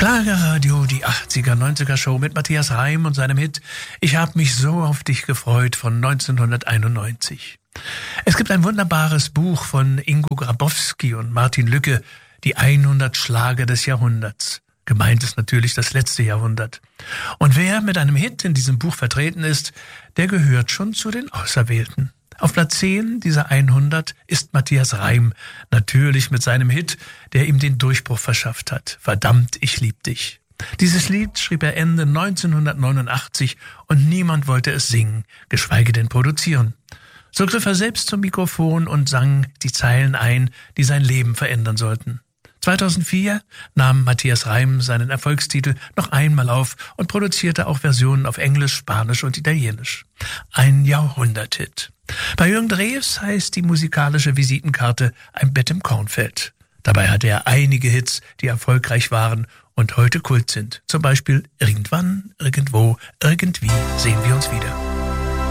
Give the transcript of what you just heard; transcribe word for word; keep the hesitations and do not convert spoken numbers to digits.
Schlagerradio, die achtziger, neunziger Show mit Matthias Reim und seinem Hit Ich hab mich so auf dich gefreut von neunzehnhunderteinundneunzig. Es gibt ein wunderbares Buch von Ingo Grabowski und Martin Lücke, die hundert Schlager des Jahrhunderts. Gemeint ist natürlich das letzte Jahrhundert. Und wer mit einem Hit in diesem Buch vertreten ist, der gehört schon zu den Auserwählten. Auf Platz zehn dieser hundert ist Matthias Reim, natürlich mit seinem Hit, der ihm den Durchbruch verschafft hat. Verdammt, ich lieb dich. Dieses Lied schrieb er Ende neunzehnhundertneunundachtzig und niemand wollte es singen, geschweige denn produzieren. So griff er selbst zum Mikrofon und sang die Zeilen ein, die sein Leben verändern sollten. zweitausendvier nahm Matthias Reim seinen Erfolgstitel noch einmal auf und produzierte auch Versionen auf Englisch, Spanisch und Italienisch. Ein Jahrhunderthit. Bei Jürgen Drews heißt die musikalische Visitenkarte Ein Bett im Kornfeld. Dabei hatte er einige Hits, die erfolgreich waren und heute Kult sind. Zum Beispiel Irgendwann, Irgendwo, Irgendwie sehen wir uns wieder.